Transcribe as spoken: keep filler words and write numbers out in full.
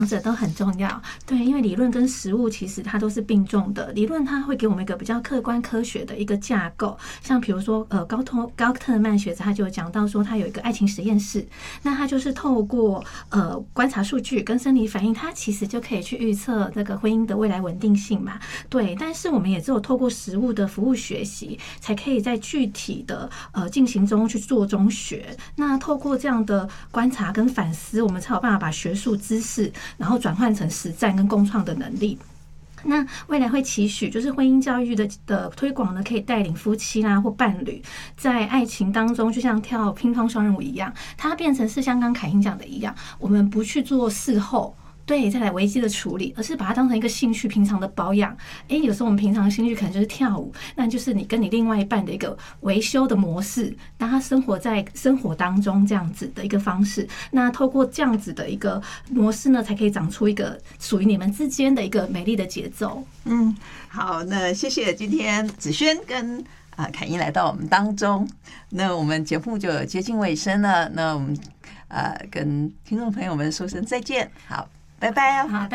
这都很重要，对，因为理论跟实务其实它都是并重的。理论它会给我们一个比较客观科学的一个架构，像比如说呃高通高特曼学者他就有讲到说，他有一个爱情实验室，那他就是透过呃观察数据跟生理反应，他其实就可以去预测这个婚姻的未来稳定性嘛。对，但是我们也只有透过实务的服务学习，才可以在具体的呃进行中去做中学。那透过这样的观察跟反思，我们才有办法把学术知识然后转换成实战跟共创的能力。那未来会期许，就是婚姻教育的的推广呢，可以带领夫妻啦或伴侣在爱情当中，就像跳乒乓双人舞一样，它变成是像刚凯英讲的一样，我们不去做事后。对，再来危机的处理，而是把它当成一个兴趣，平常的保养。哎，有时候我们平常的兴趣可能就是跳舞，那就是你跟你另外一半的一个维修的模式，让他生活在生活当中这样子的一个方式。那透过这样子的一个模式呢，才可以长出一个属于你们之间的一个美丽的节奏。 嗯，好，那谢谢今天子轩跟啊凯英来到我们当中，那我们节目就接近尾声了，那我们呃跟听众朋友们说声再见，好。拜拜哦。 好。